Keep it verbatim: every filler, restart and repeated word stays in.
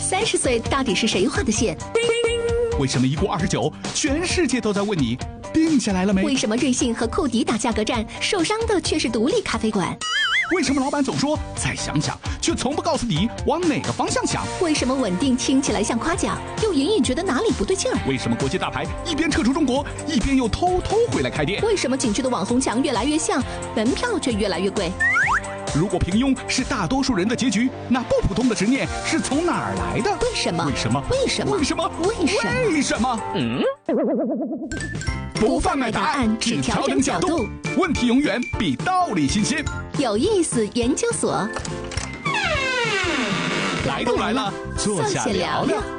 三十岁到底是谁画的线？ 为什么一过二十九，全世界都在问你定下来了没？ 为什么瑞幸和库迪打价格战，受伤的却是独立咖啡馆？ 为什么老板总说再想想，却从不告诉你往哪个方向想？ 为什么稳定听起来像夸奖，又隐隐觉得哪里不对劲儿？ 为什么国际大牌一边撤出中国，一边又偷偷回来开店？ 为什么景区的网红墙越来越像，门票却越来越贵？ 如果平庸是大多数人的结局，那不普通的执念是从哪儿来的？ 为什么？ 为什么？ 为什么？ 为什么？ 为什么？ 为什么？嗯，不贩卖答案，只调整角度。问题永远比道理新鲜。 有意思研究所， 来都来了，坐下聊聊。